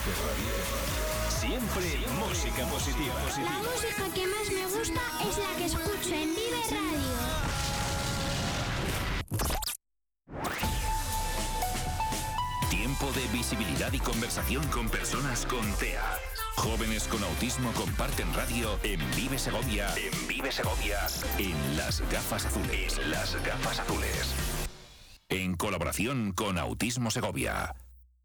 Siempre música positiva. La música que más me gusta es la que escucho en Vive Radio. Tiempo de visibilidad y conversación con personas con TEA. Jóvenes con autismo comparten radio en Vive Segovia. En Vive Segovia. En Las Gafas Azules. Las Gafas Azules. En colaboración con Autismo Segovia.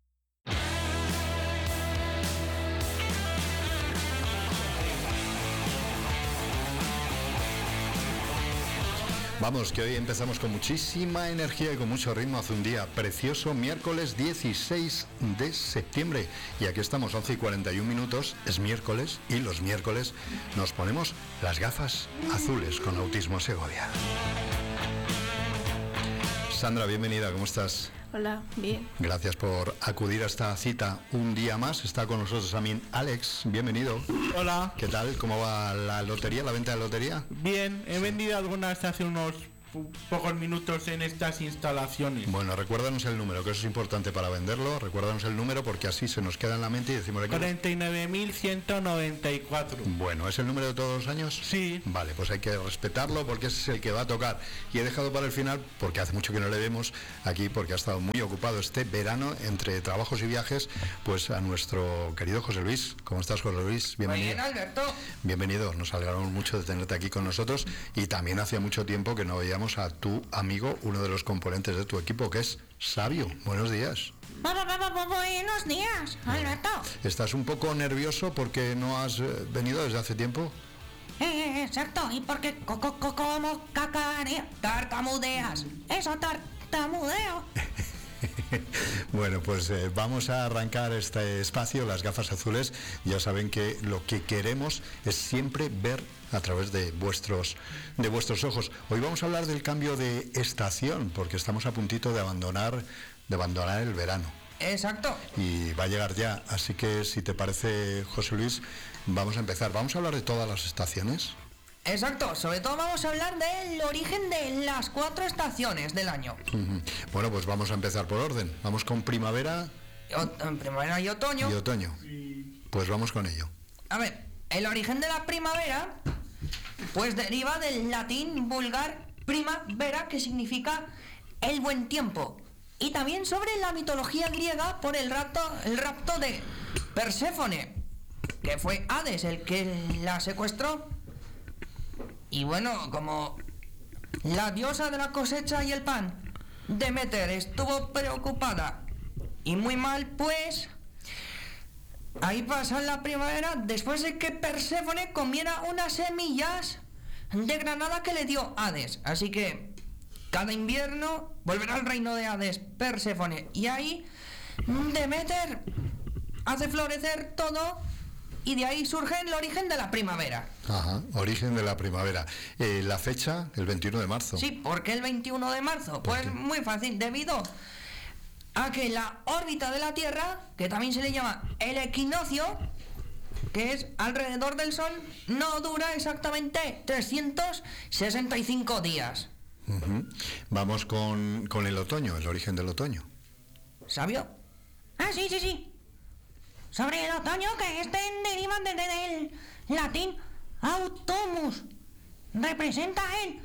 Vamos, que hoy empezamos con muchísima energía y con mucho ritmo. Hace un día precioso, miércoles 16 de septiembre. Y aquí estamos, 11:41. Es miércoles y los miércoles nos ponemos las gafas azules con Autismo Segovia. Sandra, bienvenida, ¿cómo estás? Hola, bien. Gracias por acudir a esta cita un día más. Está con nosotros también Alex, bienvenido. Hola. ¿Qué tal? ¿Cómo va la lotería, la venta de lotería? Bien, he vendido algunas hace unos pocos minutos en estas instalaciones. Bueno, recuérdanos el número, que eso es importante para venderlo. Recuérdanos el número porque así se nos queda en la mente y decimos... 49.194. Bueno, ¿es el número de todos los años? Sí. Vale, pues hay que respetarlo porque ese es el que va a tocar. Y he dejado para el final, porque hace mucho que no le vemos aquí, porque ha estado muy ocupado este verano entre trabajos y viajes, pues a nuestro querido José Luis. ¿Cómo estás, José Luis? Bienvenido. Muy bien, Alberto. Bienvenido, nos alegramos mucho de tenerte aquí con nosotros y también hacía mucho tiempo que no veíamos a tu amigo, uno de los componentes de tu equipo, que es Sabio. Buenos días. Buenos días, Alberto. ¿Estás un poco nervioso porque no has venido desde hace tiempo? Exacto, y porque como tartamudeas. Eso, tartamudeo. Bueno, pues vamos a arrancar este espacio, las gafas azules. Ya saben que lo que queremos es siempre ver a través de vuestros ojos. Hoy vamos a hablar del cambio de estación, porque estamos a puntito de abandonar el verano. Exacto. Y va a llegar ya, así que si te parece, José Luis, vamos a empezar. Vamos a hablar de todas las estaciones. Exacto, sobre todo vamos a hablar del origen de las 4 estaciones del año. Bueno, pues vamos a empezar por orden. Vamos con primavera. Primavera y otoño. Y otoño. Pues vamos con ello. A ver, el origen de la primavera, pues deriva del latín vulgar primavera, que significa el buen tiempo. Y también sobre la mitología griega por el rapto de Perséfone, que fue Hades el que la secuestró. Y bueno, como la diosa de la cosecha y el pan, Demeter, estuvo preocupada y muy mal, pues ahí pasa la primavera después de que Perséfone comiera unas semillas de granada que le dio Hades. Así que cada invierno volverá al reino de Hades Perséfone, y ahí Demeter hace florecer todo. Y de ahí surge el origen de la primavera. Ajá, origen de la primavera. La fecha, el 21 de marzo. Sí, ¿por qué el 21 de marzo? Pues muy fácil, debido a que la órbita de la Tierra, que también se le llama el equinoccio, que es alrededor del Sol, no dura exactamente 365 días. Vamos con el otoño, el origen del otoño. ¿Sabio? Ah, sí. Sobre el otoño, que deriva del latín autumnus. Representa el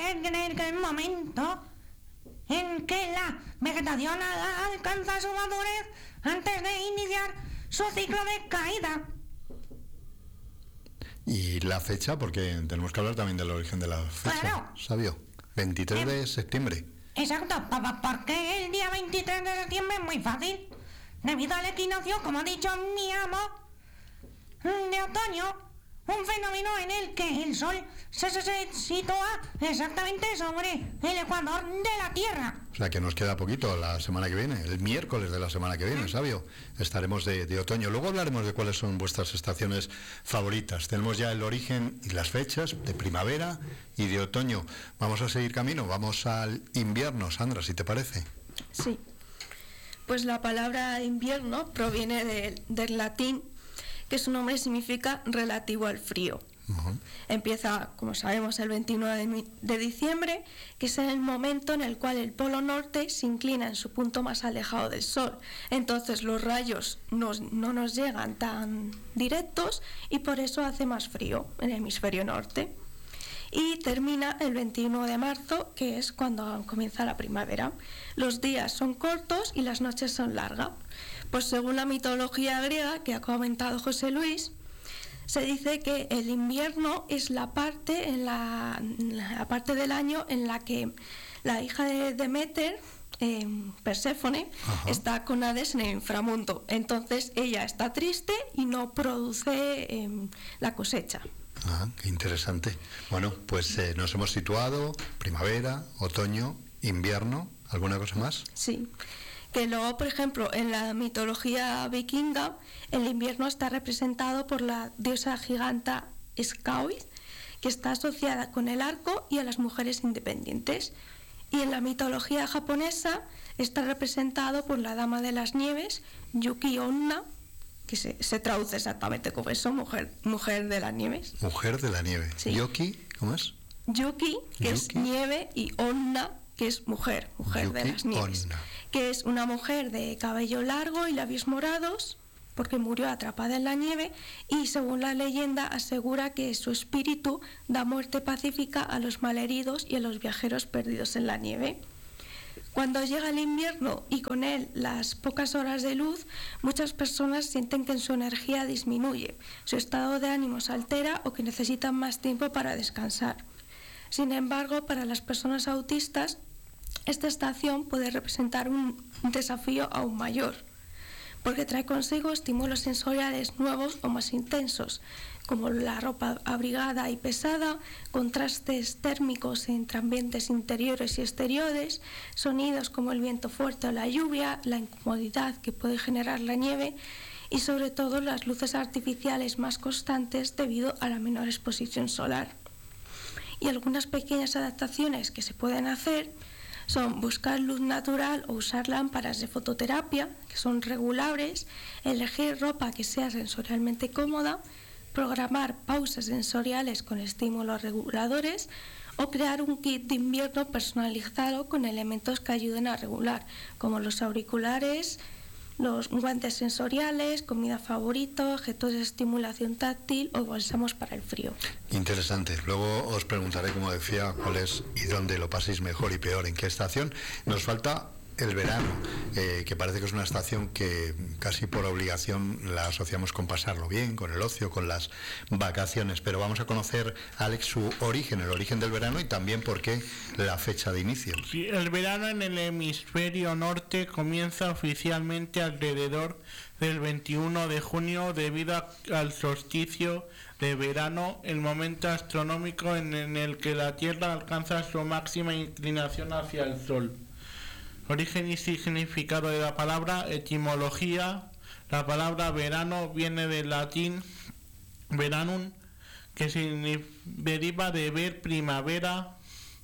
momento en que la vegetación alcanza su madurez antes de iniciar su ciclo de caída. Y la fecha, porque tenemos que hablar también del origen de la fecha. Claro. Sabio, 23 de septiembre. Exacto, porque el día 23 de septiembre es muy fácil. Debido al equinoccio, como ha dicho mi amo, de otoño, un fenómeno en el que el Sol se sitúa exactamente sobre el ecuador de la Tierra. O sea que nos queda poquito la semana que viene, el miércoles de la semana que viene, Sabio. Estaremos de otoño. Luego hablaremos de cuáles son vuestras estaciones favoritas. Tenemos ya el origen y las fechas de primavera y de otoño. Vamos a seguir camino, vamos al invierno, Sandra, si te parece. Sí. Pues la palabra invierno proviene del latín, que su nombre significa relativo al frío. Empieza, como sabemos, el 21 de diciembre, que es el momento en el cual el polo norte se inclina en su punto más alejado del Sol. Entonces los rayos no nos llegan tan directos y por eso hace más frío en el hemisferio norte. Y termina el 21 de marzo, que es cuando comienza la primavera. Los días son cortos y las noches son largas. Pues según la mitología griega que ha comentado José Luis, se dice que el invierno es la parte del año en la que la hija de Demeter, Perséfone, está con Hades en el inframundo. Entonces ella está triste y no produce la cosecha. Qué interesante. Bueno, pues nos hemos situado primavera, otoño, invierno. ¿Alguna cosa más? Sí. Que luego, por ejemplo, en la mitología vikinga, el invierno está representado por la diosa giganta Skaid, que está asociada con el arco y a las mujeres independientes. Y en la mitología japonesa está representado por la dama de las nieves, Yuki Onna, que se traduce exactamente como eso, mujer de las nieves. Mujer de la nieve. Sí. Yoki, ¿cómo es? Yuki, que es nieve, y Onna, que es mujer Yuki de las nieves. Onna. Que es una mujer de cabello largo y labios morados, porque murió atrapada en la nieve, y según la leyenda asegura que su espíritu da muerte pacífica a los malheridos y a los viajeros perdidos en la nieve. Cuando llega el invierno y con él las pocas horas de luz, muchas personas sienten que su energía disminuye, su estado de ánimo se altera o que necesitan más tiempo para descansar. Sin embargo, para las personas autistas, esta estación puede representar un desafío aún mayor, porque trae consigo estímulos sensoriales nuevos o más intensos, como la ropa abrigada y pesada, contrastes térmicos entre ambientes interiores y exteriores, sonidos como el viento fuerte o la lluvia, la incomodidad que puede generar la nieve y sobre todo las luces artificiales más constantes debido a la menor exposición solar. Y algunas pequeñas adaptaciones que se pueden hacer son buscar luz natural o usar lámparas de fototerapia, que son regulables, elegir ropa que sea sensorialmente cómoda, programar pausas sensoriales con estímulos reguladores o crear un kit de invierno personalizado con elementos que ayuden a regular, como los auriculares, los guantes sensoriales, comida favorita, objetos de estimulación táctil o bálsamos para el frío. Interesante. Luego os preguntaré, como decía, cuál es y dónde lo paséis mejor y peor, en qué estación. Nos falta el verano, que parece que es una estación que casi por obligación la asociamos con pasarlo bien, con el ocio, con las vacaciones, pero vamos a conocer, Alex, su origen, el origen del verano y también por qué la fecha de inicio. Sí, el verano en el hemisferio norte comienza oficialmente alrededor del 21 de junio debido al solsticio de verano, el momento astronómico en el que la Tierra alcanza su máxima inclinación hacia el Sol. Origen y significado de la palabra, etimología. La palabra verano viene del latín veranum, que deriva de ver, primavera.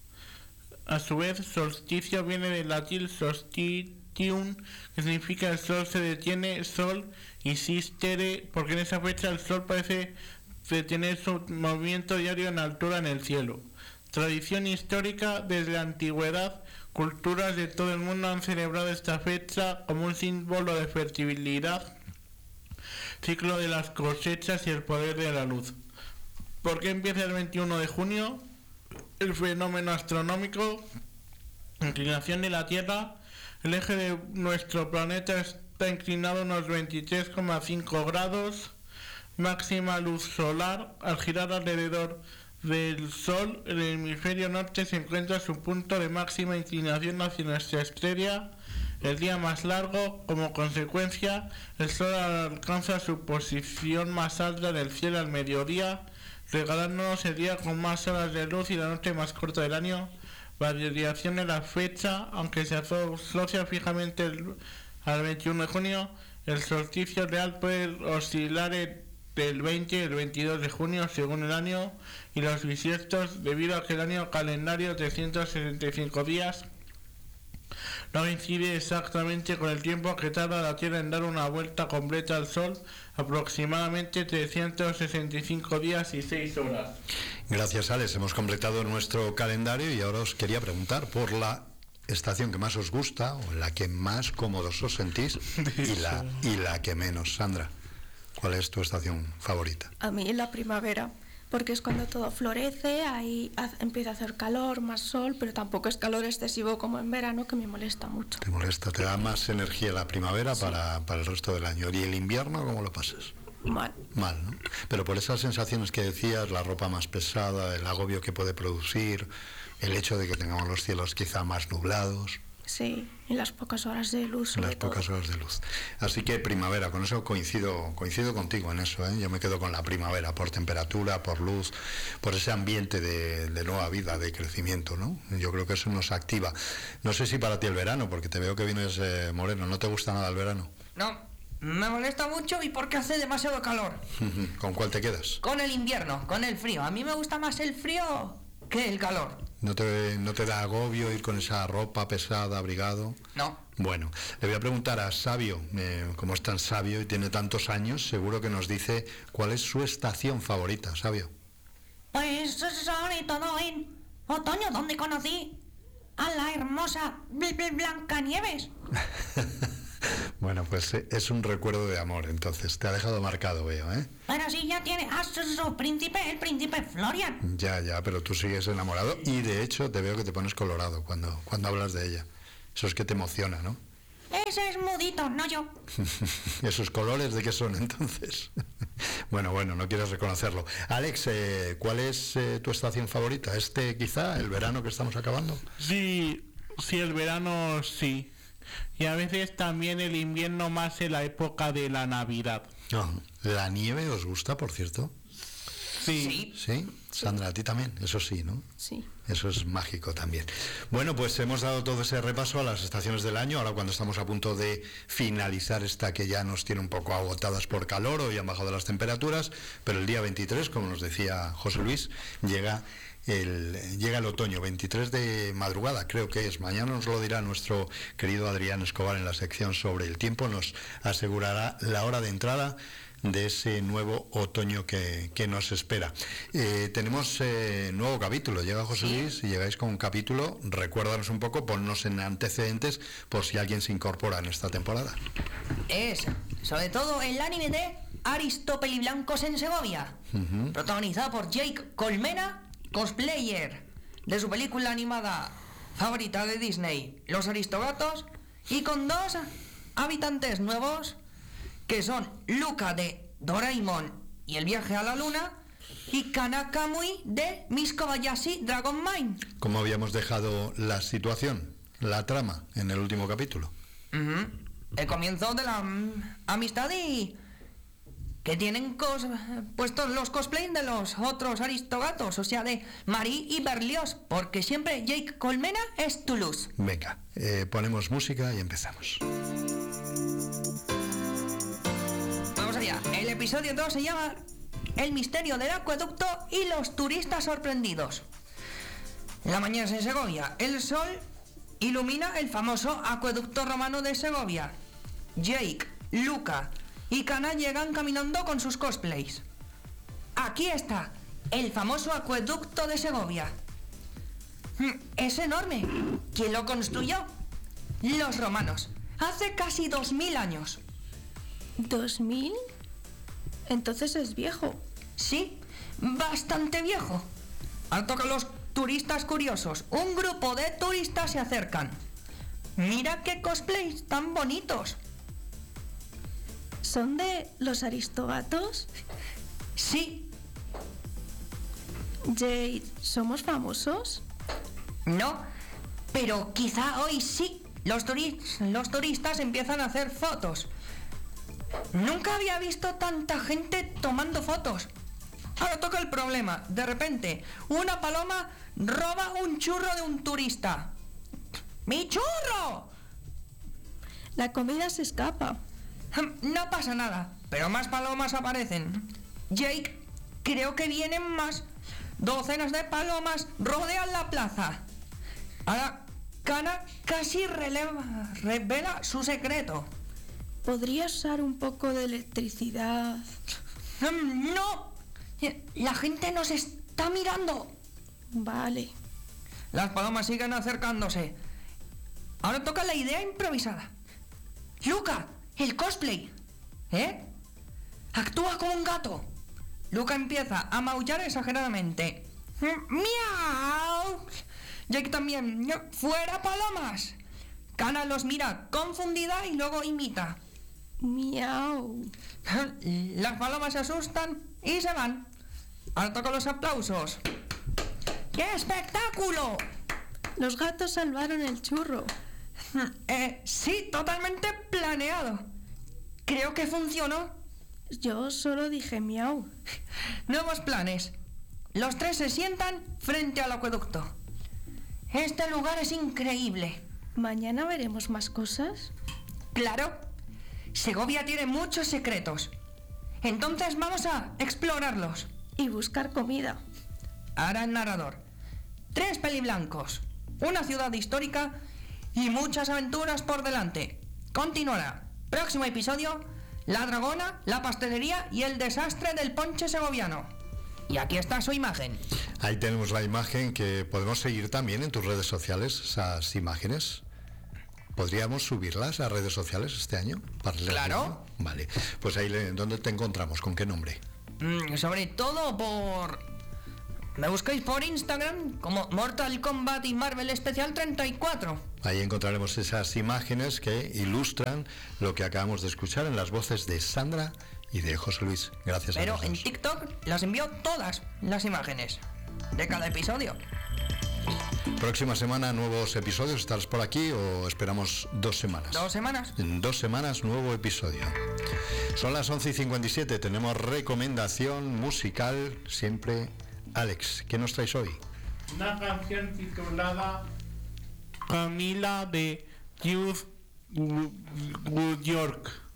A su vez, solsticio viene del latín solstitium, que significa el sol se detiene, sol, y sistere, porque en esa fecha el sol parece detener su movimiento diario en altura en el cielo. Tradición histórica. Desde la antigüedad, culturas de todo el mundo han celebrado esta fecha como un símbolo de fertilidad, ciclo de las cosechas y el poder de la luz. ¿Por qué empieza el 21 de junio? El fenómeno astronómico, inclinación de la Tierra. El eje de nuestro planeta está inclinado unos 23,5 grados. Máxima luz solar. Al girar alrededor del Sol, el hemisferio norte se encuentra a su punto de máxima inclinación hacia nuestra estrella. El día más largo. Como consecuencia, el Sol alcanza su posición más alta en el cielo al mediodía, regalándonos el día con más horas de luz y la noche más corta del año. Variación de la fecha, aunque se asocia fijamente al 21 de junio, el solsticio real puede oscilar del 20 y el 22 de junio según el año y los bisiestos, debido a que el año calendario 365 días No coincide exactamente con el tiempo que tarda la Tierra en dar una vuelta completa al Sol, aproximadamente 365 días y 6 horas. Gracias, Alex. Hemos completado nuestro calendario y ahora os quería preguntar por la estación que más os gusta o la que más cómodos os sentís y la que menos. Sandra, ¿cuál es tu estación favorita? A mí la primavera, porque es cuando todo florece, ahí empieza a hacer calor, más sol, pero tampoco es calor excesivo como en verano, que me molesta mucho. ¿Te molesta? ¿Te da más energía la primavera para el resto del año? ¿Y el invierno cómo lo pasas? Mal. Mal, ¿no? Pero por esas sensaciones que decías, la ropa más pesada, el agobio que puede producir, el hecho de que tengamos los cielos quizá más nublados. Sí, y las pocas horas de luz. Las pocas horas de luz. Así que primavera, con eso coincido contigo en eso, ¿eh? Yo me quedo con la primavera, por temperatura, por luz, por ese ambiente de nueva vida, de crecimiento, ¿no? Yo creo que eso nos activa. No sé si para ti el verano, porque te veo que vienes moreno, ¿no te gusta nada el verano? No, me molesta mucho y porque hace demasiado calor. ¿Con cuál te quedas? Con el invierno, con el frío. A mí me gusta más el frío que el calor. ¿No te da agobio ir con esa ropa pesada, abrigado? No. Bueno, le voy a preguntar a Sabio, como es tan sabio y tiene tantos años, seguro que nos dice cuál es su estación favorita, Sabio. Pues sobre todo en otoño, donde conocí a la hermosa Blancanieves. Bueno, pues es un recuerdo de amor, entonces. Te ha dejado marcado, veo, ¿eh? Pero sí, ya tiene a su príncipe, el príncipe Florian. Ya, pero tú sigues enamorado y de hecho te veo que te pones colorado cuando hablas de ella. Eso es que te emociona, ¿no? Ese es mudito, no yo. ¿Esos colores de qué son entonces? Bueno, no quieres reconocerlo. Alex, ¿cuál es tu estación favorita? Quizá, el verano que estamos acabando? Sí, el verano sí. Y a veces también el invierno, más en la época de la Navidad. ¿La nieve os gusta, por cierto? Sí. ¿Sí? Sandra, a ti también, eso sí, ¿no? Sí. Eso es mágico también. Bueno, pues hemos dado todo ese repaso a las estaciones del año, ahora cuando estamos a punto de finalizar esta que ya nos tiene un poco agotadas por calor, hoy han bajado las temperaturas, pero el día 23, como nos decía José Luis, llega el otoño, 23 de madrugada, creo que es. Mañana nos lo dirá nuestro querido Adrián Escobar en la sección sobre el tiempo, nos asegurará la hora de entrada de ese nuevo otoño que nos espera. Tenemos nuevo capítulo, llega José Luis y llegáis con un capítulo, recuérdanos un poco, ponnos en antecedentes por si alguien se incorpora en esta temporada. Es, sobre todo, el anime de Aristópeli Blancos en Segovia, protagonizado por Jake Colmena, cosplayer de su película animada favorita de Disney, Los Aristogatos, y con dos habitantes nuevos que son Luca de Doraemon y el viaje a la luna y Kanakamui de Miss Kobayashi Dragon Mind. ¿Cómo habíamos dejado la situación, la trama en el último capítulo? El comienzo de la amistad y que tienen puestos los cosplays de los otros Aristogatos, o sea, de Marie y Berlioz, porque siempre Jake Colmena es Toulouse. Venga, ponemos música y empezamos. Vamos allá. El episodio 2 se llama El misterio del acueducto y los turistas sorprendidos. En la mañana en Segovia, el sol ilumina el famoso acueducto romano de Segovia. Jake, Luca y Kana llegan caminando con sus cosplays. Aquí está, el famoso acueducto de Segovia. Es enorme. ¿Quién lo construyó? Los romanos, hace casi 2000 años. ¿2000? Entonces es viejo. Sí, bastante viejo. Al tocar los turistas curiosos, un grupo de turistas se acercan. Mira qué cosplays tan bonitos. ¿Son de los Aristogatos? Sí. Jade, ¿somos famosos? No, pero quizá hoy sí. Los turistas empiezan a hacer fotos. Nunca había visto tanta gente tomando fotos. Ahora toca el problema. De repente, una paloma roba un churro de un turista. ¡Mi churro! La comida se escapa. No pasa nada, pero más palomas aparecen. Jake, creo que vienen más. Docenas de palomas rodean la plaza. Ahora, Kana casi revela su secreto. ¿Podrías usar un poco de electricidad? ¡No! La gente nos está mirando. Vale. Las palomas siguen acercándose. Ahora toca la idea improvisada. Luca, el cosplay. Actúa como un gato. Luca empieza a maullar exageradamente. ¡Miau! Jake también. ¡Fuera palomas! Kana los mira confundida y luego imita. Miau. Las palomas se asustan y se van. Ahora toca los aplausos. ¡Qué espectáculo! Los gatos salvaron el churro. Sí, totalmente planeado. Creo que funcionó. Yo solo dije miau. Nuevos planes. Los tres se sientan frente al acueducto. Este lugar es increíble. ¿Mañana veremos más cosas? Claro. Segovia tiene muchos secretos. Entonces vamos a explorarlos. Y buscar comida. Ahora el narrador. 3 peliblancos, una ciudad histórica y muchas aventuras por delante. Continuará. Próximo episodio: la dragona, la pastelería y el desastre del ponche segoviano. Y aquí está su imagen. Ahí tenemos la imagen que podemos seguir también en tus redes sociales, esas imágenes. ¿Podríamos subirlas a redes sociales este año? Claro. Vale, pues ahí, ¿dónde te encontramos? ¿Con qué nombre? Sobre todo me buscáis por Instagram como Mortal Kombat y Marvel Especial 34. Ahí encontraremos esas imágenes que ilustran lo que acabamos de escuchar en las voces de Sandra y de José Luis. Gracias a los dos. Pero en TikTok las envío todas las imágenes de cada episodio. Próxima semana nuevos episodios. ¿Estarás por aquí o esperamos 2 semanas? 2 semanas. En 2 semanas nuevo episodio. Son las 11:57. Tenemos recomendación musical siempre. Alex, ¿qué nos traes hoy? Una canción titulada Camila de Youth York.